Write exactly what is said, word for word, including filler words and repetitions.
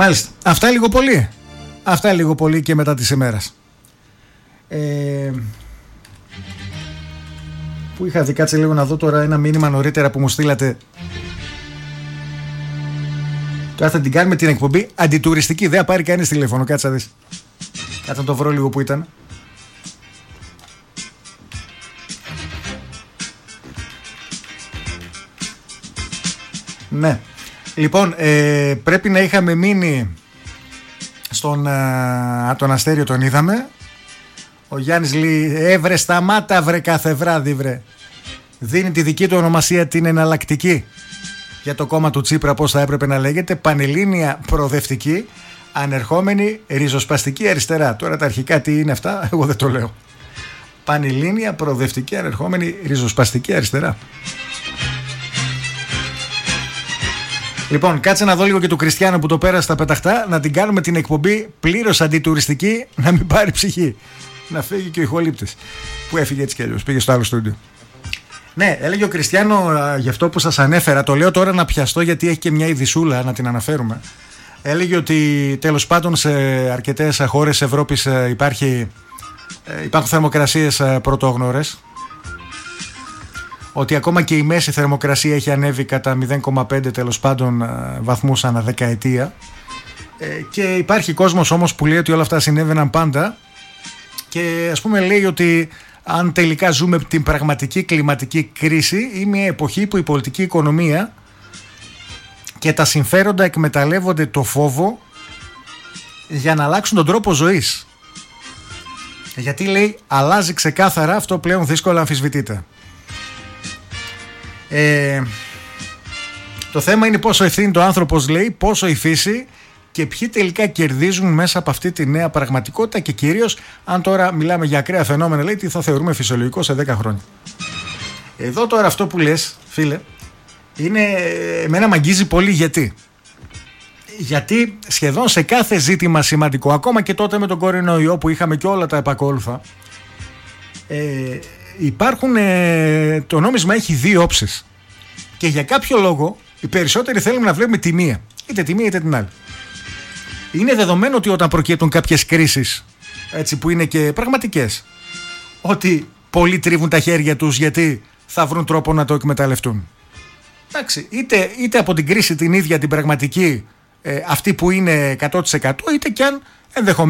Μάλιστα. Αυτά λίγο πολύ. Αυτά λίγο πολύ και μετά της ημέρας. Ε, που είχα δει, κάτσε λίγο να δω τώρα ένα μήνυμα νωρίτερα που μου στείλατε. Τώρα θα την κάνουμε την εκπομπή αντιτουριστική. Δεν θα πάρει κανείς τηλέφωνο. Κάτσε να δεις. Κάτσε να το βρω λίγο που ήταν. Ναι. Λοιπόν, ε, πρέπει να είχαμε μείνει στον α, τον Αστέριο, τον είδαμε. Ο Γιάννης λέει, έβρε σταμάτα βρε κάθε βράδυ βρε. Δίνει τη δική του ονομασία, την εναλλακτική για το κόμμα του Τσίπρα, πώς θα έπρεπε να λέγεται, Πανελλήνια Προοδευτική Ανερχόμενη Ριζοσπαστική Αριστερά. Τώρα τα αρχικά τι είναι αυτά, εγώ δεν το λέω. Πανελλήνια Προοδευτική Ανερχόμενη Ριζοσπαστική Αριστερά. Λοιπόν, κάτσε να δω λίγο και του Κριστιανού που το πέρασε στα πεταχτά, να την κάνουμε την εκπομπή πλήρως αντιτουριστική, να μην πάρει ψυχή. Να φύγει και ο ηχολήπτης που έφυγε έτσι κι αλλιώς, πήγε στο άλλο στούντιο. Ναι, έλεγε ο Κριστιανό, γι' αυτό που σας ανέφερα, το λέω τώρα να πιαστώ γιατί έχει και μια ειδισούλα να την αναφέρουμε. Έλεγε ότι τέλος πάντων σε αρκετές χώρες της Ευρώπης υπάρχει, υπάρχουν θερμοκρασίες πρωτόγνωρες. Ότι ακόμα και η μέση θερμοκρασία έχει ανέβει κατά μηδέν κόμμα πέντε τέλος πάντων βαθμούς ανά δεκαετία. Και υπάρχει κόσμος όμως που λέει ότι όλα αυτά συνέβαιναν πάντα. Και ας πούμε λέει ότι αν τελικά ζούμε την πραγματική κλιματική κρίση, είναι μια εποχή που η πολιτική οικονομία και τα συμφέροντα εκμεταλλεύονται το φόβο για να αλλάξουν τον τρόπο ζωής. Γιατί λέει αλλάζει ξεκάθαρα, αυτό πλέον δύσκολα αμφισβητείται. Ε, το θέμα είναι πόσο ευθύνει το άνθρωπος, λέει, πόσο η φύση και ποιοι τελικά κερδίζουν μέσα από αυτή τη νέα πραγματικότητα και κυρίως αν τώρα μιλάμε για ακραία φαινόμενα, λέει, τι θα θεωρούμε φυσιολογικό σε δέκα χρόνια. Εδώ τώρα αυτό που λες, φίλε, είναι, εμένα μ' αγγίζει πολύ. Γιατί γιατί σχεδόν σε κάθε ζήτημα σημαντικό, ακόμα και τότε με τον κορονοϊό που είχαμε και όλα τα επακόλουθα, ε, υπάρχουν, ε, το νόμισμα έχει δύο όψεις και για κάποιο λόγο οι περισσότεροι θέλουμε να βλέπουμε τη μία, είτε τη μία είτε την άλλη. Είναι δεδομένο ότι όταν προκύπτουν κάποιες κρίσεις, έτσι, που είναι και πραγματικές, ότι πολλοί τρίβουν τα χέρια τους γιατί θα βρουν τρόπο να το εκμεταλλευτούν. Εντάξει, είτε, είτε από την κρίση την ίδια την πραγματική, ε, αυτή που είναι εκατό τοις εκατό, είτε κι αν ενδεχομένως